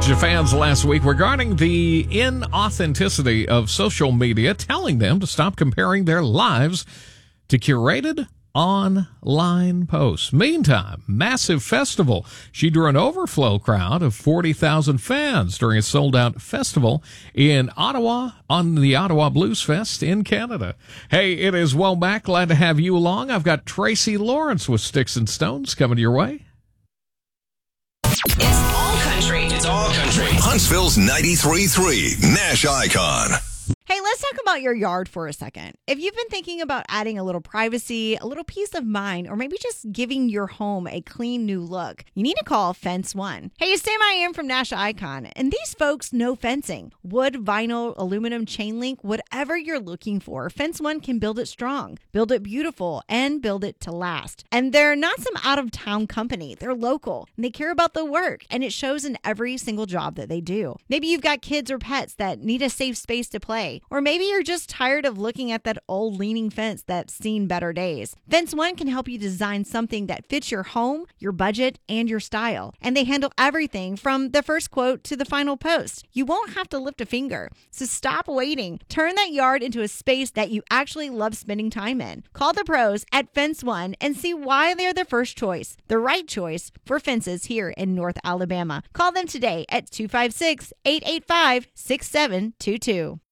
To fans last week regarding the inauthenticity of social media, telling them to stop comparing their lives to curated online posts. Meantime, massive festival. She drew an overflow crowd of 40,000 fans during a sold-out festival in Ottawa on the Ottawa Blues Fest in Canada. Hey, it is Womack. Glad to have you along. I've got Tracy Lawrence with Sticks and Stones coming your way. It's all country. It's all country. Huntsville's 93.3 Nash Icon. Hey, let's talk about your yard for a second. If you've been thinking about adding a little privacy, a little peace of mind, or maybe just giving your home a clean new look, you need to call Fence One. Hey, it's Sam I Am from Nash Icon, and these folks know fencing. Wood, vinyl, aluminum, chain link, whatever you're looking for, Fence One can build it strong, build it beautiful, and build it to last. And they're not some out-of-town company. They're local, and they care about the work, and it shows in every single job that they do. Maybe you've got kids or pets that need a safe space to play. Or maybe you're just tired of looking at that old leaning fence that's seen better days. Fence One can help you design something that fits your home, your budget, and your style. And they handle everything from the first quote to the final post. You won't have to lift a finger. So stop waiting. Turn that yard into a space that you actually love spending time in. Call the pros at Fence One and see why they're the first choice, the right choice for fences here in North Alabama. Call them today at 256-885-6722.